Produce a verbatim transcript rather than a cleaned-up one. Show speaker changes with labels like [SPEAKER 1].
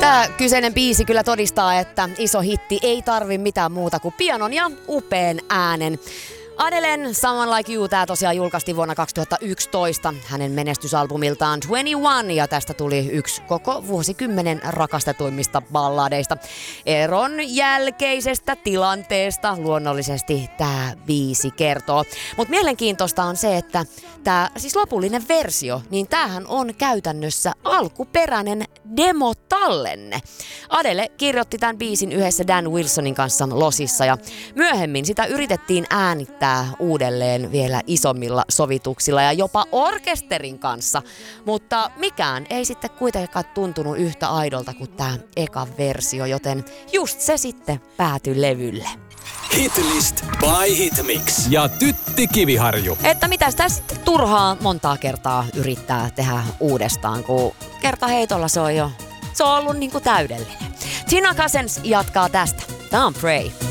[SPEAKER 1] Tämä kyseinen biisi kyllä todistaa, että iso hitti ei tarvi mitään muuta kuin pianon ja upean äänen. Adelen Someone Like You, tää tosiaan julkaistiin vuonna kaksituhattayksitoista hänen menestysalbumiltaan kaksikymmentäyksi, ja tästä tuli yksi koko vuosikymmenen rakastetuimmista balladeista. Eron jälkeisestä tilanteesta luonnollisesti tää biisi kertoo. Mutta mielenkiintoista on se, että tää siis lopullinen versio, niin tämähän on käytännössä alkuperäinen demotallenne. Adele kirjoitti tämän biisin yhdessä Dan Wilsonin kanssa Lossissa, ja myöhemmin sitä yritettiin äänittää uudelleen vielä isommilla sovituksilla ja jopa orkesterin kanssa, mutta mikään ei sitten kuitenkaan tuntunut yhtä aidolta kuin tämä eka versio, joten just se sitten päätyi levylle.
[SPEAKER 2] Hitlist by Hitmix ja Tytti Kiviharju.
[SPEAKER 1] Että mitä sitä sitten turhaa montaa kertaa yrittää tehdä uudestaan, kun kertaheitolla se on jo se on ollut niinku täydellinen. Tina Cousins jatkaa tästä. Tää on Pray.